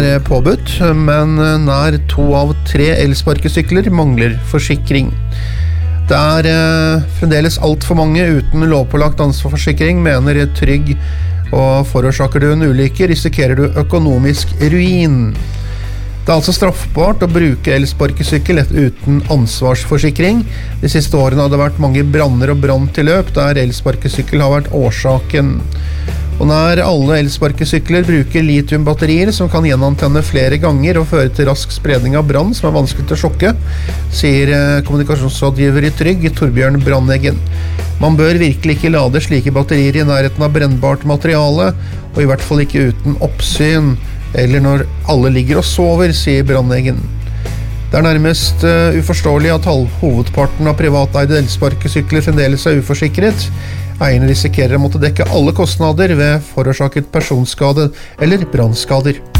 påbudt, men nær 2 av 3 elsparkesykler mangler forsikring. Det fremdeles alt for mange uten lovpålagt ansvarsforsikring, mener Trygg, og forårsaker du en ulykke, risikerer du økonomisk ruin. Det altså straffbart å bruke elsparkesykkel uten ansvarsforsikring. De siste årene har det vært mange branner og branntilløp der elsparkesykkel har vært årsaken. Og nær alle elsparkesykler bruker litiumbatterier som kan gjenantenne flere ganger og føre til rask spredning av brann som vanskelig til å sjokke, sier kommunikasjonsrådgiver i Trygg, Torbjørn Brandeggen. Man bør virkelig ikke lade slike batterier i nærheten av brennbart materiale, og i hvert fall ikke uten oppsyn, eller når alle ligger og sover, sier Brandeggen. Det nærmest uforståelig at hovedparten av privateide elsparkesykler fremdeles uforsikret. Eierne risikerer å måtte dekke alle kostnader ved forårsaket personskade eller brannskader.